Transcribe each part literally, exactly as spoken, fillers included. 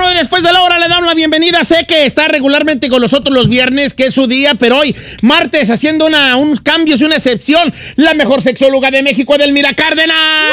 de Después de la Hora le damos la bienvenida. Sé que está regularmente con nosotros los viernes, que es su día, pero hoy, martes, haciendo una, unos cambios y una excepción, la mejor sexóloga de México, Edelmira Cárdenas.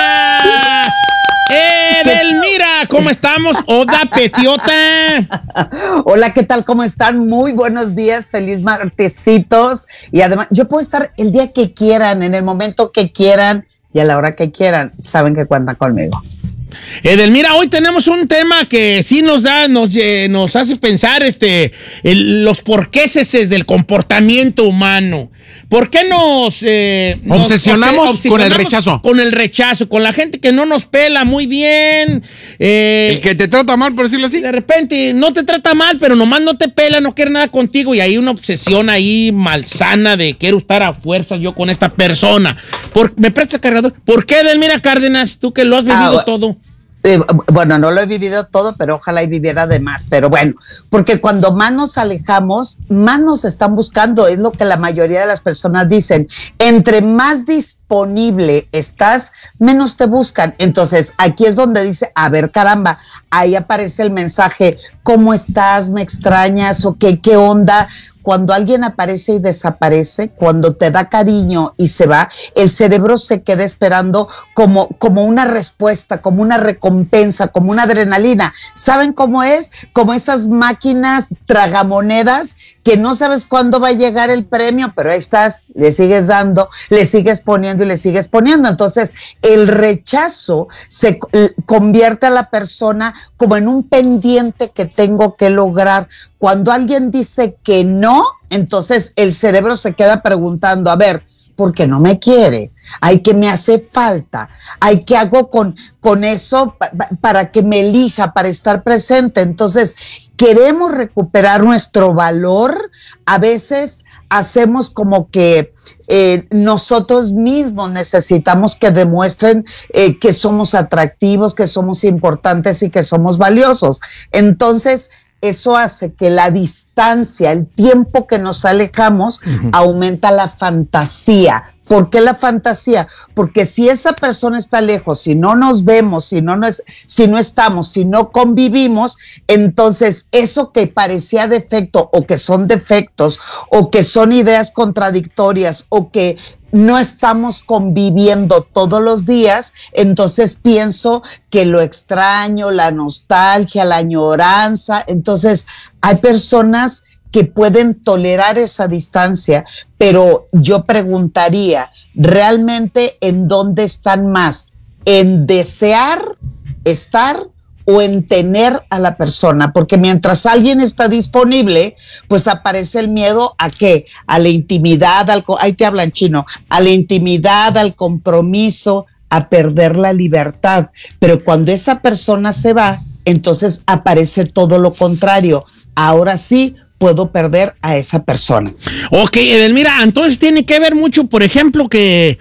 Edelmira, ¿cómo estamos? Oda Petiota. Hola, ¿qué tal? ¿Cómo están? Muy buenos días, feliz martesitos. Y además, yo puedo estar el día que quieran, en el momento que quieran y a la hora que quieran. Saben que cuentan conmigo. Edelmira, hoy tenemos un tema que sí nos da, nos, eh, nos hace pensar este, el, los porquéses del comportamiento humano. ¿Por qué nos, eh, nos obsesionamos, obsesionamos con el rechazo? Con el rechazo, con la gente que no nos pela muy bien. Eh, el que te trata mal, por decirlo así. De repente no te trata mal, pero nomás no te pela, no quiere nada contigo y hay una obsesión ahí malsana de quiero estar a fuerza yo con esta persona. Por, ¿Me prestas cargador? ¿Por qué, Edelmira Cárdenas, tú que lo has vivido ah, todo? Eh, bueno, no lo he vivido todo, pero ojalá y viviera de más. Pero bueno, porque cuando más nos alejamos, más nos están buscando. Es lo que la mayoría de las personas dicen. Entre más disponible estás, menos te buscan. Entonces, aquí es donde dice, a ver, caramba, ahí aparece el mensaje, ¿cómo estás? ¿Me extrañas? ¿O qué, qué onda? Cuando alguien aparece y desaparece, cuando te da cariño y se va, el cerebro se queda esperando como, como una respuesta, como una recompensa, como una adrenalina. ¿Saben cómo es? Como esas máquinas tragamonedas que no sabes cuándo va a llegar el premio, pero ahí estás, le sigues dando, le sigues poniendo y le sigues poniendo. Entonces, el rechazo se convierte a la persona como en un pendiente que tengo que lograr. Cuando alguien dice que no, entonces el cerebro se queda preguntando, a ver, ¿por qué no me quiere? Ay, ¿qué me hace falta? Ay, ¿qué hago con, con eso pa, pa, para que me elija, para estar presente? Entonces, queremos recuperar nuestro valor. A veces hacemos como que eh, nosotros mismos necesitamos que demuestren eh, que somos atractivos, que somos importantes y que somos valiosos. Entonces, eso hace que la distancia, el tiempo que nos alejamos, uh-huh. aumenta la fantasía. ¿Por qué la fantasía? Porque si esa persona está lejos, si no nos vemos, si no, nos, si no estamos, si no convivimos, entonces eso que parecía defecto o que son defectos o que son ideas contradictorias o que no estamos conviviendo todos los días, entonces pienso que lo extraño, la nostalgia, la añoranza. Entonces hay personas que pueden tolerar esa distancia, pero yo preguntaría, ¿realmente en dónde están más? ¿En desear estar o en tener a la persona? Porque mientras alguien está disponible, pues aparece el miedo a qué, a la intimidad, al, ahí te hablan chino, a la intimidad, al compromiso, a perder la libertad. Pero cuando esa persona se va, entonces aparece todo lo contrario. Ahora sí puedo perder a esa persona. Ok, Edelmira, entonces tiene que ver mucho, por ejemplo, que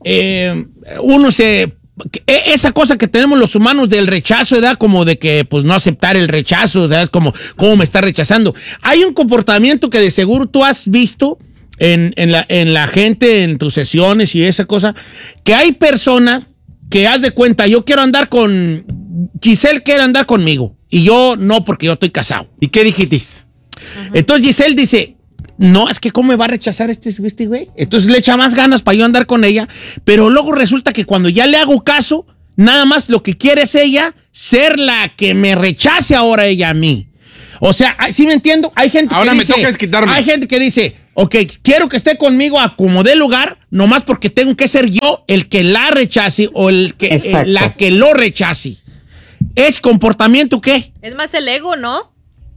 eh, uno se... esa cosa que tenemos los humanos del rechazo, ¿verdad? Como de que, pues, no aceptar el rechazo, ¿verdad? Como, ¿cómo me está rechazando? Hay un comportamiento que de seguro tú has visto en, en, la, en la gente, en tus sesiones y esa cosa, que hay personas que, haz de cuenta, yo quiero andar con... Giselle quiere andar conmigo y yo no, porque yo estoy casado. ¿Y qué dijiste? Uh-huh. Entonces Giselle dice... No, es que ¿cómo me va a rechazar este, este güey? Entonces le echa más ganas para yo andar con ella, pero luego resulta que cuando ya le hago caso, nada más lo que quiere es ella ser la que me rechace ahora ella a mí. O sea, ¿sí me entiendo? Hay gente ahora que me dice... toca desquitarme. Hay gente que dice, ok, quiero que esté conmigo a como dé lugar, nomás porque tengo que ser yo el que la rechace o el que, eh, la que lo rechace. ¿Es comportamiento qué? Es más el ego, ¿no?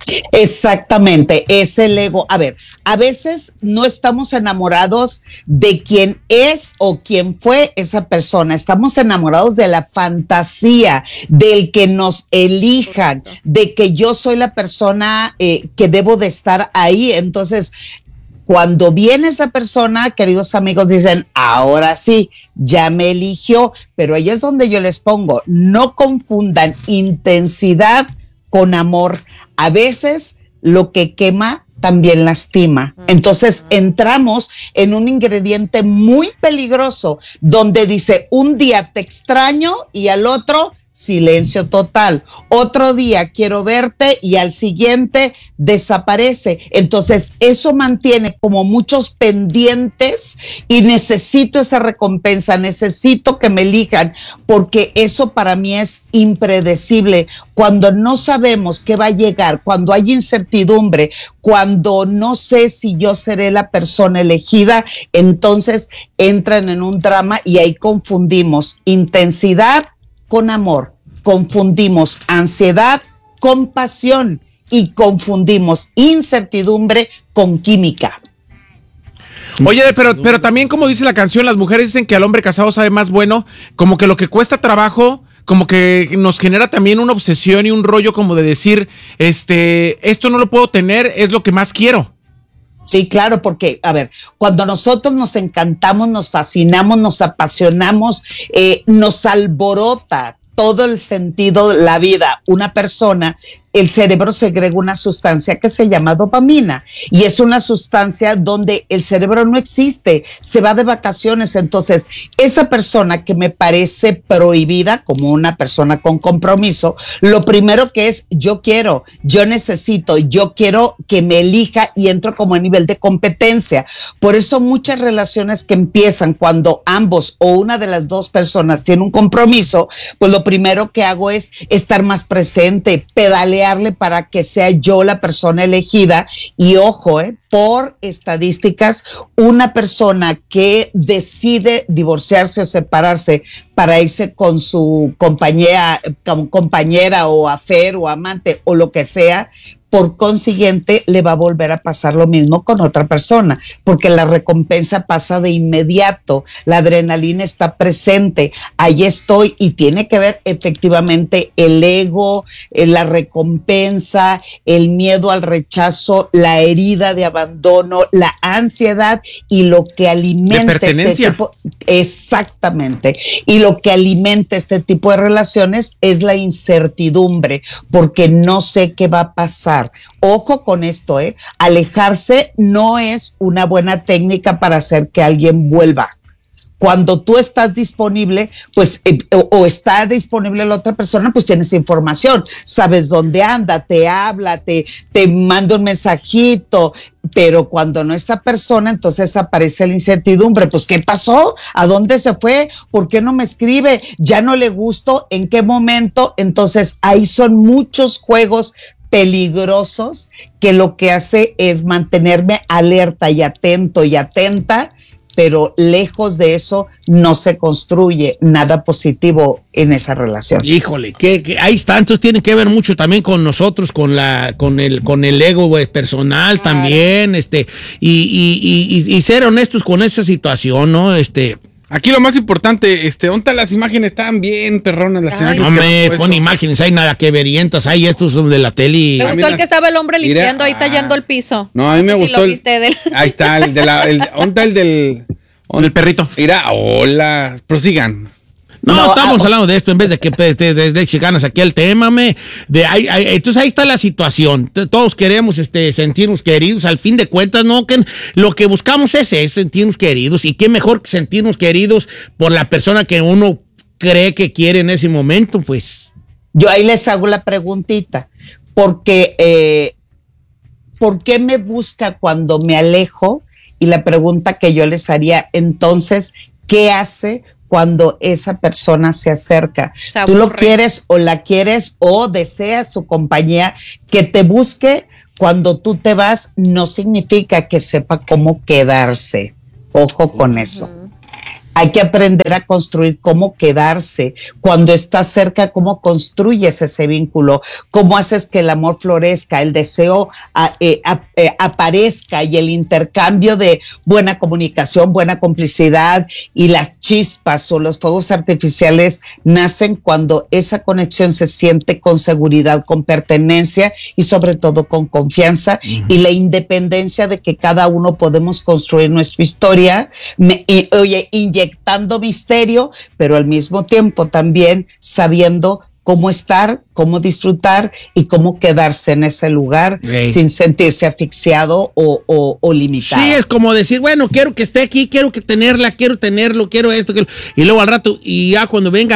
Exactamente, es el ego. A ver, a veces no estamos enamorados de quién es o quién fue esa persona, estamos enamorados de la fantasía, del que nos elijan, correcto, de que yo soy la persona eh, que debo de estar ahí. Entonces, cuando viene esa persona, queridos amigos, dicen, ahora sí, ya me eligió, pero ahí es donde yo les pongo, no confundan intensidad con amor. A veces lo que quema también lastima. Entonces entramos en un ingrediente muy peligroso donde dice un día te extraño y al otro silencio total. Otro día quiero verte y al siguiente desaparece. Entonces eso mantiene como muchos pendientes y necesito esa recompensa, necesito que me elijan, porque eso para mí es impredecible. Cuando no sabemos qué va a llegar, cuando hay incertidumbre, cuando no sé si yo seré la persona elegida, entonces entran en un drama y ahí confundimos intensidad con amor, confundimos ansiedad con pasión y confundimos incertidumbre con química. Oye, pero, pero también como dice la canción, las mujeres dicen que al hombre casado sabe más bueno, como que lo que cuesta trabajo, como que nos genera también una obsesión y un rollo como de decir, este, esto no lo puedo tener, es lo que más quiero. Sí, claro, porque, a ver, cuando nosotros nos encantamos, nos fascinamos, nos apasionamos, eh, nos alborota todo el sentido de la vida, una persona, el cerebro segrega una sustancia que se llama dopamina y es una sustancia donde el cerebro no existe, se va de vacaciones. Entonces, esa persona que me parece prohibida como una persona con compromiso, lo primero que es yo quiero, yo necesito, yo quiero que me elija y entro como a nivel de competencia. Por eso muchas relaciones que empiezan cuando ambos o una de las dos personas tiene un compromiso, pues lo primero que hago es estar más presente, pedalear para que sea yo la persona elegida. Y ojo, eh, por estadísticas, una persona que decide divorciarse o separarse para irse con su compañera, compañera o afer o amante o lo que sea, por consiguiente le va a volver a pasar lo mismo con otra persona, porque la recompensa pasa de inmediato, la adrenalina está presente, ahí estoy, y tiene que ver efectivamente el ego, la recompensa, el miedo al rechazo, la herida de abandono, la ansiedad y lo que alimenta este tipo, exactamente, y lo que alimenta este tipo de relaciones es la incertidumbre, porque no sé qué va a pasar. Ojo con esto, ¿eh? Alejarse no es una buena técnica para hacer que alguien vuelva. Cuando tú estás disponible, pues, eh, o, o está disponible la otra persona, pues tienes información, sabes dónde anda, te habla, te, te manda un mensajito, pero cuando no está persona, entonces aparece la incertidumbre. Pues, ¿qué pasó? ¿A dónde se fue? ¿Por qué no me escribe? ¿Ya no le gusto? ¿En qué momento? Entonces, ahí son muchos juegos peligrosos que lo que hace es mantenerme alerta y atento y atenta, pero lejos de eso no se construye nada positivo en esa relación. Híjole, que, que ahí está, entonces tiene que ver mucho también con nosotros, con la, con el, con el ego, güey, personal, claro, también, este, y, y, y, y ser honestos con esa situación, ¿no? Este. Aquí lo más importante, este, ¿dónde las imágenes? Están bien perronas las Ay, imágenes. No me pon imágenes, hay nada que verientas, hay estos son de la tele. Me gustó mira, el que estaba el hombre limpiando mira, ahí tallando el piso. No, a mí no me sé gustó. Si lo viste del... Ahí está, el de la, el, ¿dónde está el del, del perrito? Mira, hola, prosigan. No, No, estamos ah, hablando de esto en vez de que de, de, de, de chicanas aquí el tema, me, de ahí, ahí, entonces ahí está la situación. Todos queremos este, sentirnos queridos, al fin de cuentas, no, que lo que buscamos es eso, sentirnos queridos, y qué mejor que sentirnos queridos por la persona que uno cree que quiere en ese momento, pues. Yo ahí les hago la preguntita, porque eh, ¿por qué me busca cuando me alejo? Y la pregunta que yo les haría, entonces, ¿qué hace cuando esa persona se acerca? Se Tú lo quieres o la quieres o deseas su compañía. Que te busque cuando tú te vas no significa que sepa cómo quedarse. Ojo con uh-huh. eso. Hay que aprender a construir cómo quedarse. Cuando estás cerca, cómo construyes ese vínculo, cómo haces que el amor florezca, el deseo a, eh, a, eh, aparezca y el intercambio de buena comunicación, buena complicidad y las chispas o los fuegos artificiales nacen cuando esa conexión se siente con seguridad, con pertenencia y sobre todo con confianza uh-huh. y la independencia de que cada uno podemos construir nuestra historia. Me, y, oye, inyectar Inyectando misterio, pero al mismo tiempo también sabiendo cómo estar, cómo disfrutar y cómo quedarse en ese lugar hey. sin sentirse asfixiado o, o, o limitado. Sí, es como decir, bueno, quiero que esté aquí, quiero que tenerla, quiero tenerlo, quiero esto, quiero... y luego al rato, y ya cuando venga, ¿qué?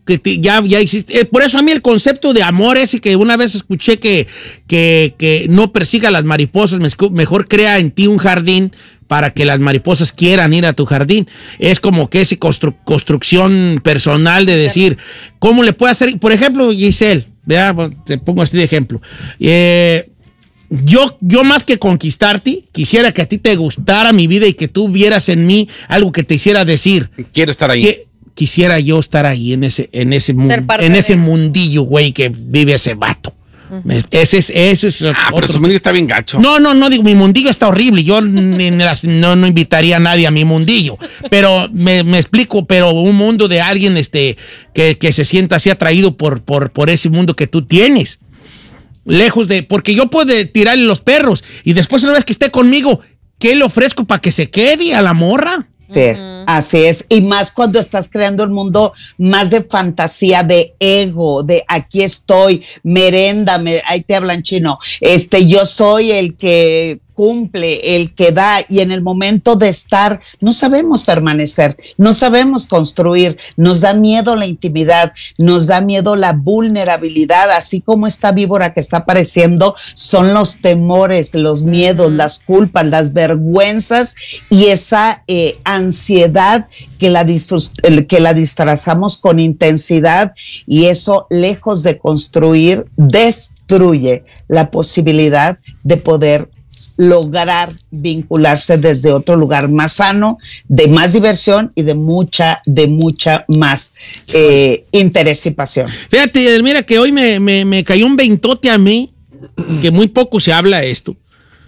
que te, ya, ya existe. Eh, por eso a mí el concepto de amor ese que una vez escuché que, que, que no persiga las mariposas, mejor crea en ti un jardín para que las mariposas quieran ir a tu jardín. Es como que esa constru- construcción personal de decir, ¿cómo le puedo hacer? Por ejemplo, Giselle, vea, te pongo así de ejemplo. Eh, yo, yo más que conquistarte, quisiera que a ti te gustara mi vida y que tú vieras en mí algo que te hiciera decir. Quiero estar ahí. Que quisiera yo estar ahí en ese, en ese, mu- en ese mundillo, güey, que vive ese vato. Uh-huh. Ese es, eso es. Ah, otro. pero su mundillo está bien gacho. No, no, no, digo, mi mundillo está horrible. Yo ni, ni las, no, no invitaría a nadie a mi mundillo. Pero me, me explico, pero un mundo de alguien este, que, que se sienta así atraído por, por, por ese mundo que tú tienes. Lejos de. Porque yo puedo tirarle los perros y después, una vez que esté conmigo, ¿qué le ofrezco para que se quede a la morra? Así es, uh-huh. así es. Y más cuando estás creando el mundo más de fantasía, de ego, de aquí estoy, meréndame, ahí te hablan chino. Este, yo soy el que cumple, el que da, y en el momento de estar no sabemos permanecer, no sabemos construir, nos da miedo la intimidad, nos da miedo la vulnerabilidad, así como esta víbora que está apareciendo, son los temores, los miedos, las culpas, las vergüenzas y esa eh, ansiedad que la, disfruz- que la disfrazamos con intensidad, y eso, lejos de construir, destruye la posibilidad de poder lograr vincularse desde otro lugar más sano, de más diversión y de mucha, de mucha más eh, interés y pasión. Fíjate, mira que hoy me, me, me cayó un veintote a mí, que muy poco se habla esto,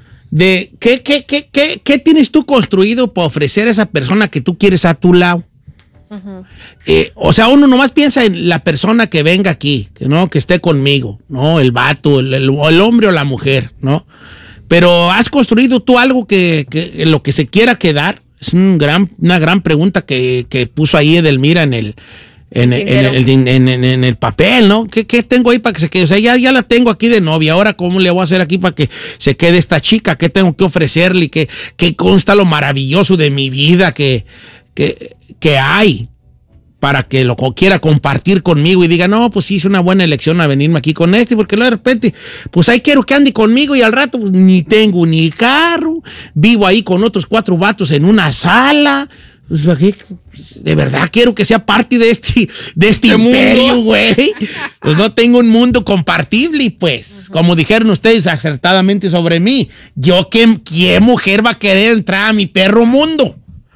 de qué, qué, qué, qué, qué tienes tú construido para ofrecer a esa persona que tú quieres a tu lado. Uh-huh. Eh, o sea, uno nomás piensa en la persona que venga aquí, que no, que esté conmigo, ¿no? El vato, el, el, el hombre o la mujer, ¿no? Pero ¿has construido tú algo que, que en lo que se quiera quedar? Es un gran, una gran pregunta que, que puso ahí Edelmira en el, en, el, en, el, en, en, en el papel, ¿no? ¿Qué, ¿Qué tengo ahí para que se quede? O sea, ya, ya la tengo aquí de novia. Ahora, ¿cómo le voy a hacer aquí para que se quede esta chica? ¿Qué tengo que ofrecerle? ¿Qué, qué consta lo maravilloso de mi vida que, que, que hay? Para que lo quiera compartir conmigo y diga, no, pues sí, hice una buena elección a venirme aquí con este, porque luego de repente, pues ahí quiero que ande conmigo y al rato pues, ni tengo ni carro, vivo ahí con otros cuatro vatos en una sala. Pues, de verdad quiero que sea parte de este, de este imperio, güey. Pues no tengo un mundo compartible, pues. Uh-huh. Como dijeron ustedes acertadamente sobre mí, yo, ¿qué, qué mujer va a querer entrar a mi perro mundo?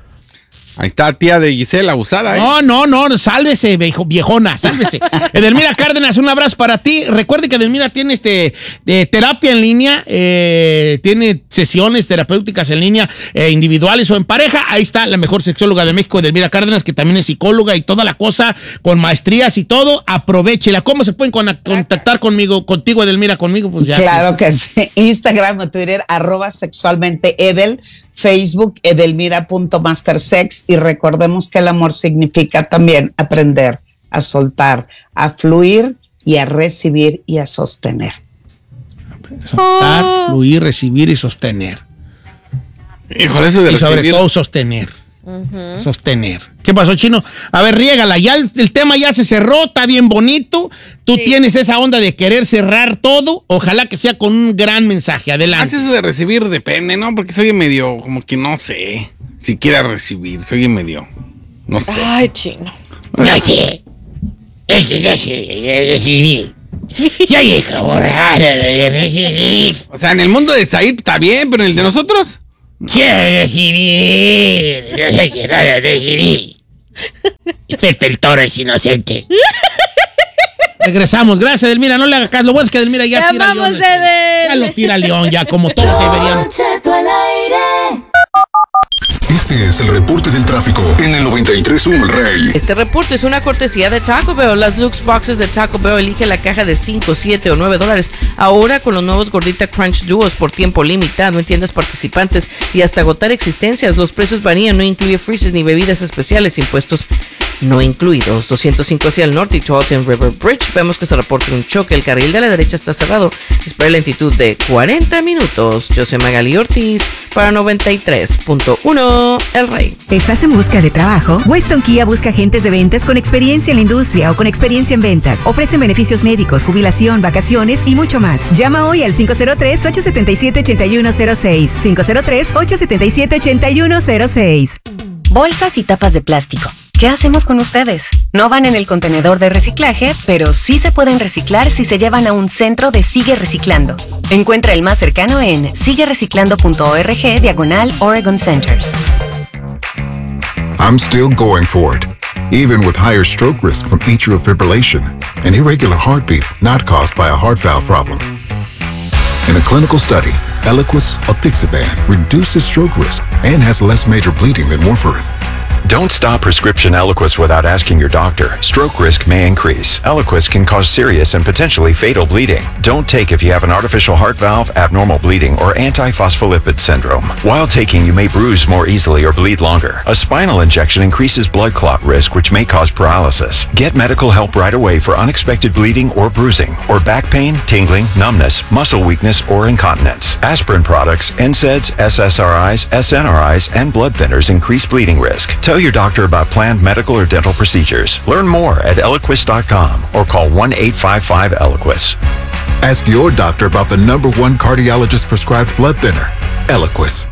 Ahí está tía de Giselle, abusada, ¿eh? No, no, no, sálvese, viejo, viejona, sálvese. Edelmira Cárdenas, un abrazo para ti. Recuerde que Edelmira tiene este, de terapia en línea, eh, tiene sesiones terapéuticas en línea, eh, individuales o en pareja. Ahí está la mejor sexóloga de México, Edelmira Cárdenas, que también es psicóloga y toda la cosa, con maestrías y todo. Aprovéchela. ¿Cómo se pueden con, contactar conmigo, contigo, Edelmira, conmigo? Pues ya. Claro que sí. Instagram o Twitter, arroba sexualmente Edel. Facebook, edelmira punto mastersex, y recordemos que el amor significa también aprender a soltar, a fluir y a recibir y a sostener. Soltar, oh. fluir, recibir y sostener. Híjole, eso de y sobre recibir. todo sostener. Uh-huh. Sostener. ¿Qué pasó, Chino? A ver, riégala. Ya el, el tema ya se cerró, está bien bonito. Tú sí. tienes esa onda de querer cerrar todo. Ojalá que sea con un gran mensaje. Adelante. Eso de recibir depende, ¿no? Porque soy medio, como que no sé si quiera recibir. Soy medio, no sé. Ay, Chino. No sé. No sé recibir. Ya llegó de recibir. O sea, en el mundo de Said está bien, pero en el de nosotros. Quiero recibir. No sé qué nada recibir. Pepe el Toro es inocente. Regresamos. Gracias, Edelmira. No le hagas caso. Lo bueno es que Edelmira ya te tira amamos, León. Edel. Ya lo tira León, ya como todos deberían. Este es el reporte del tráfico en el noventa y tres punto uno El Rey. Este reporte es una cortesía de Taco Bell. Las Lux Boxes de Taco Bell, elige la caja de cinco, siete o nueve dólares. Ahora con los nuevos Gordita Crunch Duos por tiempo limitado en tiendas participantes y hasta agotar existencias. Los precios varían, no incluye freezes ni bebidas especiales, impuestos no incluidos. doscientos cinco hacia el norte y Charlton River Bridge. Vemos que se reporta un choque. El carril de la derecha está cerrado. Espera lentitud de cuarenta minutos. Yo soy Magali Ortiz para noventa y tres punto uno. el rey. ¿Estás en busca de trabajo? Weston Kia busca agentes de ventas con experiencia en la industria o con experiencia en ventas. Ofrecen beneficios médicos, jubilación, vacaciones y mucho más. Llama hoy al cinco cero tres, ocho siete siete, ocho uno cero seis. cinco cero tres, ocho siete siete, ocho uno cero seis. Bolsas y tapas de plástico. ¿Qué hacemos con ustedes? No van en el contenedor de reciclaje, pero sí se pueden reciclar si se llevan a un centro de Sigue Reciclando. Encuentra el más cercano en sigue reciclando punto org diagonal Oregon Centers. I'm still going for it, even with higher stroke risk from atrial fibrillation, an irregular heartbeat not caused by a heart valve problem. In a clinical study, Eliquis apixaban reduces stroke risk and has less major bleeding than warfarin. Don't stop prescription Eliquis without asking your doctor. Stroke risk may increase. Eliquis can cause serious and potentially fatal bleeding. Don't take if you have an artificial heart valve, abnormal bleeding, or antiphospholipid syndrome. While taking, you may bruise more easily or bleed longer. A spinal injection increases blood clot risk, which may cause paralysis. Get medical help right away for unexpected bleeding or bruising, or back pain, tingling, numbness, muscle weakness, or incontinence. Aspirin products, N SAIDs, S S R Is, S N R Is, and blood thinners increase bleeding risk. Tell your doctor about planned medical or dental procedures. Learn more at Eliquis dot com or call one eight five five Eliquis. Ask your doctor about the number one cardiologist prescribed blood thinner, Eliquis.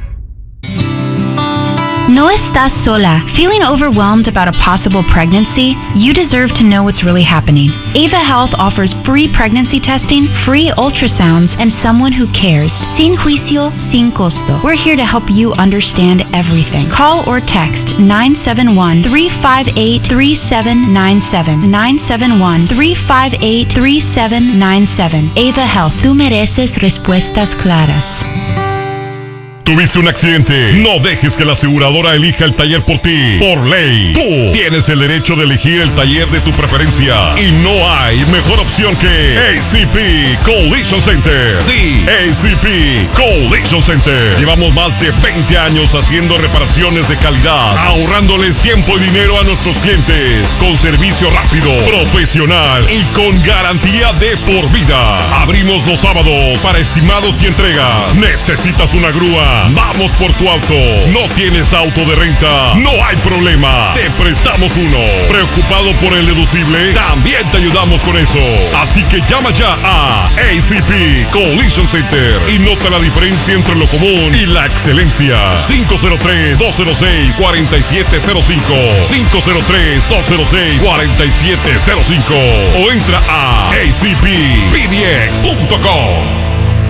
No estás sola. Feeling overwhelmed about a possible pregnancy? You deserve to know what's really happening. Ava Health offers free pregnancy testing, free ultrasounds, and someone who cares. Sin juicio, sin costo. We're here to help you understand everything. Call or text nine seven one, three five eight, three seven nine seven. nine seven one, three five eight, three seven nine seven. Ava Health. Tú mereces respuestas claras. ¿Tuviste un accidente? No dejes que la aseguradora elija el taller por ti. Por ley, tú tienes el derecho de elegir el taller de tu preferencia. Y no hay mejor opción que A C P Collision Center. Sí, A C P Collision Center. Llevamos más de veinte años haciendo reparaciones de calidad, ahorrándoles tiempo y dinero a nuestros clientes, con servicio rápido, profesional y con garantía de por vida. Abrimos los sábados para estimados y entregas. ¿Necesitas una grúa? Vamos por tu auto. ¿No tienes auto de renta? No hay problema. Te prestamos uno. ¿Preocupado por el deducible? También te ayudamos con eso. Así que llama ya a A C P Collision Center y nota la diferencia entre lo común y la excelencia. cinco cero tres, dos cero seis, cuatro siete cero cinco. cinco cero tres, dos cero seis, cuatro siete cero cinco. O entra a A C P P D X punto com.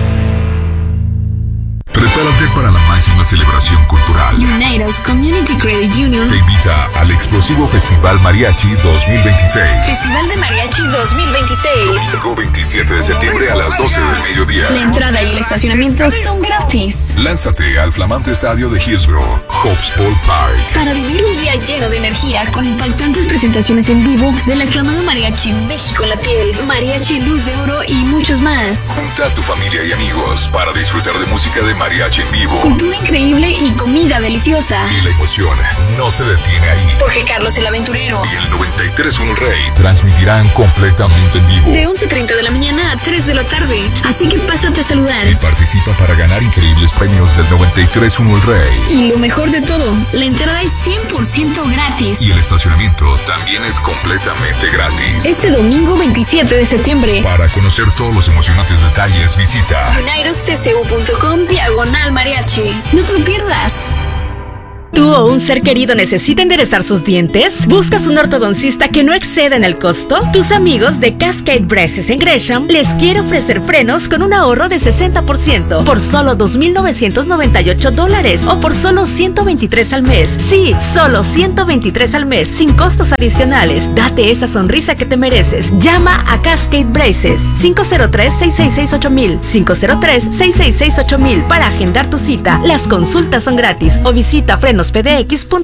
Prepárate para la máxima celebración cultural. Unidos Community Credit Union te invita al explosivo Festival Mariachi dos mil veintiséis. Festival de Mariachi dos mil veintiséis. Domingo veintisiete de septiembre a las doce del mediodía. La entrada y el estacionamiento son gratis. Lánzate al flamante estadio de Hillsborough, Hopes Park, para vivir un día lleno de energía con impactantes presentaciones en vivo del aclamado Mariachi México en la piel, Mariachi Luz de Oro y muchos más. Junta a tu familia y amigos para disfrutar de música de mariachi en vivo, cultura increíble y comida deliciosa. Y la emoción no se detiene ahí, porque Carlos el Aventurero y el noventa y tres punto uno Rey transmitirán completamente en vivo de once treinta de la mañana a tres de la tarde. Así que pásate a saludar y participa para ganar increíbles premios del noventa y tres punto uno Rey. Y lo mejor de todo, la entrada es cien por ciento gratis y el estacionamiento también es completamente gratis. Este domingo veintisiete de septiembre. Para conocer todos los emocionantes detalles, visita unidos c c u punto com diagonal mariachi. No te lo pierdas. ¿Tú o un ser querido necesita enderezar sus dientes? ¿Buscas un ortodoncista que no exceda en el costo? Tus amigos de Cascade Braces en Gresham les quiere ofrecer frenos con un ahorro de sesenta por ciento por solo dos mil novecientos noventa y ocho dólares o por solo ciento veintitrés al mes. Sí, solo ciento veintitrés al mes, sin costos adicionales. Date esa sonrisa que te mereces. Llama a Cascade Braces cinco cero tres, seis seis seis, ocho mil, cinco cero tres, seis seis seis, ocho mil para agendar tu cita. Las consultas son gratis o visita frenos p d x punto com.